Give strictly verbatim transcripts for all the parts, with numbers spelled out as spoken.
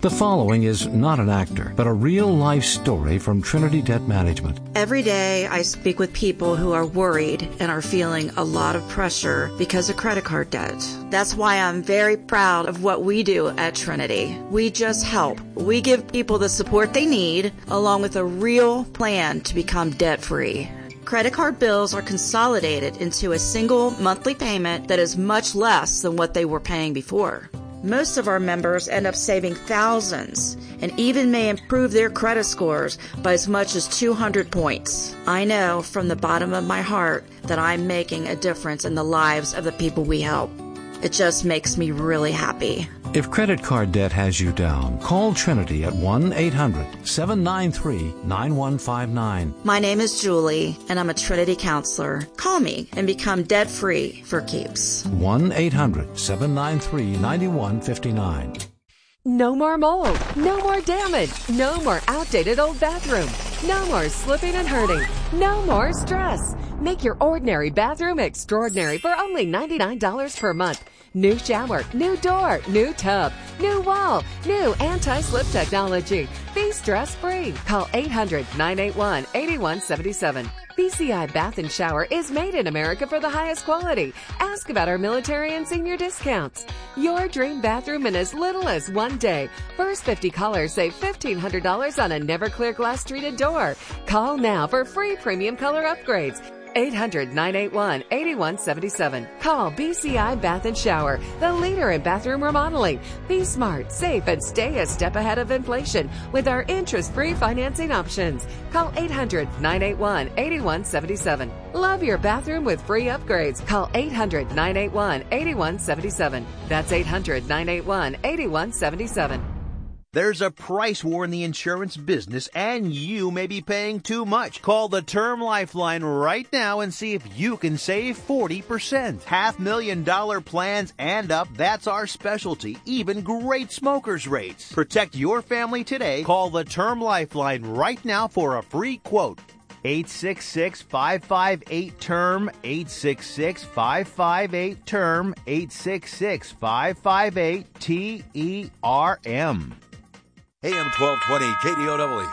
The following is not an actor, but a real-life story from Trinity Debt Management. Every day I speak with people who are worried and are feeling a lot of pressure because of credit card debt. That's why I'm very proud of what we do at Trinity. We just help. We give people the support they need, along with a real plan to become debt-free. Credit card bills are consolidated into a single monthly payment that is much less than what they were paying before. Most of our members end up saving thousands and even may improve their credit scores by as much as two hundred points. I know from the bottom of my heart that I'm making a difference in the lives of the people we help. It just makes me really happy. If credit card debt has you down, call Trinity at one eight hundred seven nine three nine one five nine. My name is Julie, and I'm a Trinity counselor. Call me and become debt-free for keeps. one eight hundred seven nine three nine one five nine. No more mold. No more damage. No more outdated old bathroom. No more slipping and hurting. No more stress. Make your ordinary bathroom extraordinary for only ninety-nine dollars per month. New shower, new door, new tub, new wall, new anti-slip technology. Be stress-free. Call eight hundred nine eight one eight one seven seven. B C I Bath and Shower is made in America for the highest quality. Ask about our military and senior discounts. Your dream bathroom in as little as one day. First fifty callers save fifteen hundred dollars on a never clear glass treated door. Call now for free premium color upgrades. eight hundred nine eight one eight one seven seven. Call B C I Bath and Shower, the leader in bathroom remodeling. Be smart, safe, and stay a step ahead of inflation with our interest-free financing options. Call eight hundred nine eight one eight one seven seven. Love your bathroom with free upgrades. Call eight hundred nine eight one eight one seven seven. That's eight hundred nine eight one eight one seven seven. There's a price war in the insurance business, and you may be paying too much. Call the Term Lifeline right now and see if you can save forty percent. Half million dollar plans and up, that's our specialty. Even great smokers rates. Protect your family today. Call the Term Lifeline right now for a free quote. eight six six, five five eight, T E R M, eight six six, five five eight, T E R M, eight six six, five five eight, T E R M. A M twelve twenty K D O W.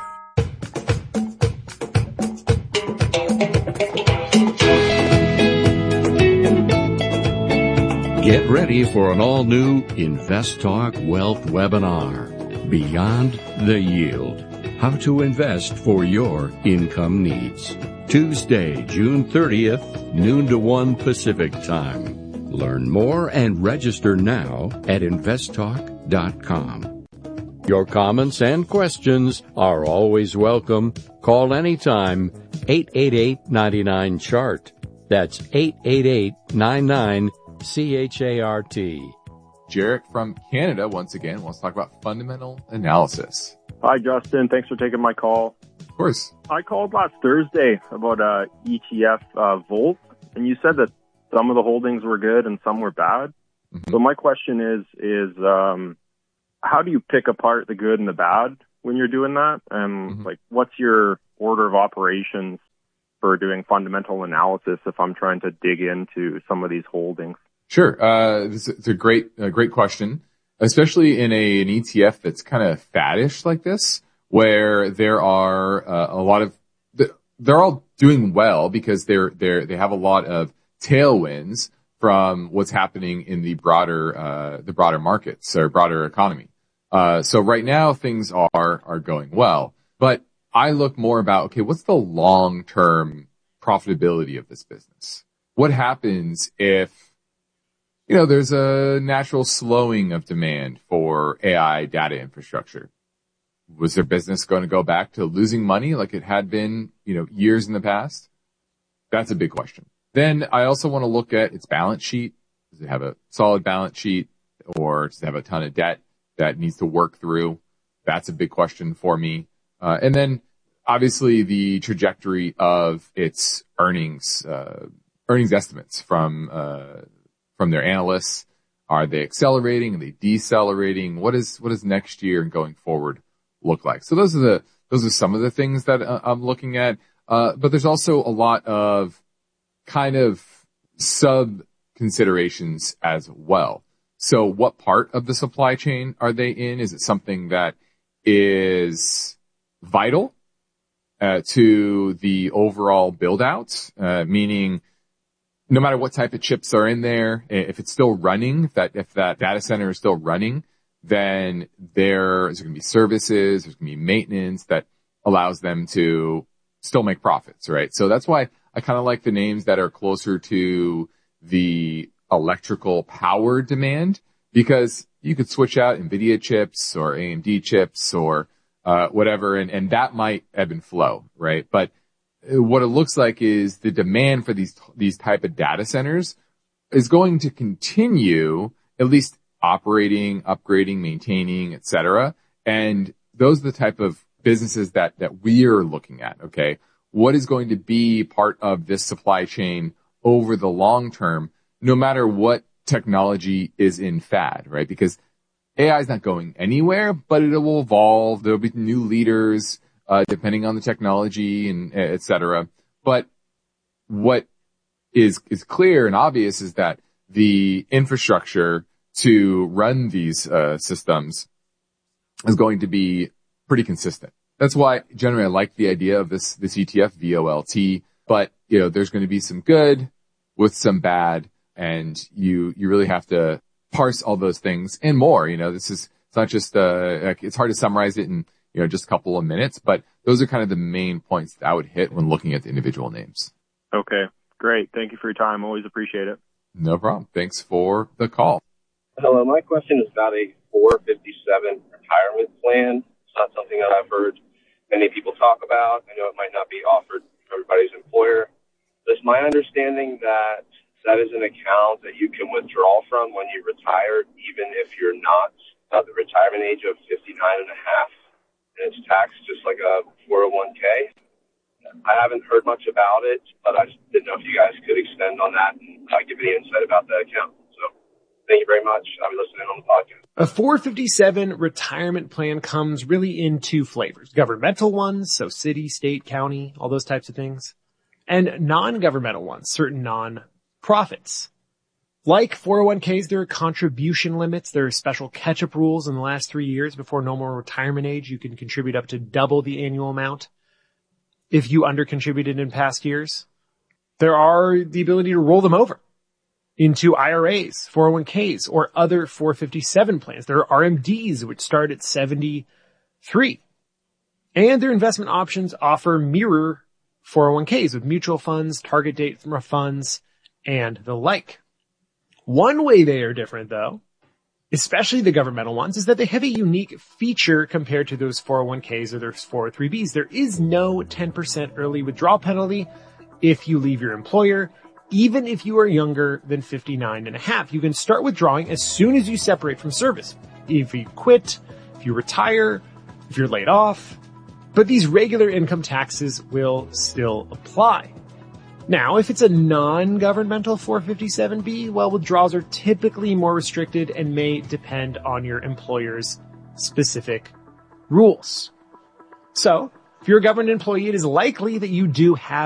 Get ready for an all-new Invest Talk Wealth webinar, Beyond the Yield, How to Invest for Your Income Needs. Tuesday, June thirtieth, noon to one Pacific Time. Learn more and register now at invest talk dot com. Your comments and questions are always welcome. Call anytime, eight eight eight, nine nine, C H A R T. That's eight eight eight, nine nine, C H A R T. Jarek from Canada, once again, wants to talk about fundamental analysis. Hi, Justin. Thanks for taking my call. Of course. I called last Thursday about uh, E T F uh, Volt, and you said that some of the holdings were good and some were bad. Mm-hmm. So my question is, is um, how do you pick apart the good and the bad when you're doing that? And mm-hmm. like, what's your order of operations for doing fundamental analysis if I'm trying to dig into some of these holdings? Sure. Uh, it's, it's a great, a great question, especially in a, an E T F that's kind of faddish like this, where there are uh, a lot of, they're all doing well because they're, they're, they have a lot of tailwinds from what's happening in the broader, uh, the broader markets or broader economy. Uh, so right now things are, are going well, but I look more about, okay, what's the long-term profitability of this business? What happens if, you know, there's a natural slowing of demand for A I data infrastructure? Was their business going to go back to losing money like it had been, you know, years in the past? That's a big question. Then I also want to look at its balance sheet. Does it have a solid balance sheet, or does it have a ton of debt that needs to work through? That's a big question for me. Uh, and then obviously the trajectory of its earnings, uh, earnings estimates from, uh, from their analysts. Are they accelerating? Are they decelerating? What is, what is next year and going forward look like? So those are the, those are some of the things that uh, I'm looking at. Uh, but there's also a lot of kind of sub considerations as well. So what part of the supply chain are they in? Is it something that is vital uh, to the overall build out, uh, meaning no matter what type of chips are in there, if it's still running, if that, if that data center is still running, then there's going to be services, there's going to be maintenance that allows them to still make profits, right? So that's why I kind of like the names that are closer to the electrical power demand, because you could switch out NVIDIA chips or A M D chips or uh, whatever, and, and that might ebb and flow, right? But what it looks like is the demand for these these type of data centers is going to continue, at least operating, upgrading, maintaining, et cetera. And those are the type of businesses that that we're looking at, okay? What is going to be part of this supply chain over the long term, no matter what technology is in fad, right? Because A I is not going anywhere, but it will evolve. There'll be new leaders, uh, depending on the technology and et cetera. But what is, is clear and obvious is that the infrastructure to run these, uh, systems is going to be pretty consistent. That's why generally I like the idea of this, this E T F, V O L T, but you know, there's going to be some good with some bad, and you, you really have to parse all those things and more. You know, this is, it's not just, uh, it's hard to summarize it in, you know, just a couple of minutes, but those are kind of the main points that I would hit when looking at the individual names. Okay, great. Thank you for your time. Always appreciate it. No problem. Thanks for the call. Hello, my question is about a four fifty-seven retirement plan. It's not something that I've heard many people talk about. I know it might not be offered from everybody's employer. But it's my understanding that that is an account that you can withdraw from when you retire, even if you're not at the retirement age of fifty-nine and a half. And it's taxed just like a four oh one k. I haven't heard much about it, but I just didn't know if you guys could extend on that and uh, give any insight about the account. So thank you very much. I'll be listening on the podcast. A four fifty-seven retirement plan comes really in two flavors. Governmental ones, so city, state, county, all those types of things. And non-governmental ones, certain non-profits. Like four oh one k's, there are contribution limits. There are special catch-up rules in the last three years before normal retirement age. You can contribute up to double the annual amount if you under-contributed in past years. There are the ability to roll them over into I R As, four oh one k's, or other four fifty-seven plans. There are R M Ds, which start at seventy-three. And their investment options offer mirror four oh one k's with mutual funds, target date funds, and the like. One way they are different, though, especially the governmental ones, is that they have a unique feature compared to those four oh one k's or those four oh three b's. There is no ten percent early withdrawal penalty if you leave your employer, even if you are younger than fifty-nine and a half. You can start withdrawing as soon as you separate from service. If you quit, if you retire, if you're laid off, but these regular income taxes will still apply. Now, if it's a non-governmental four fifty-seven b, well, withdrawals are typically more restricted and may depend on your employer's specific rules. So, if you're a government employee, it is likely that you do have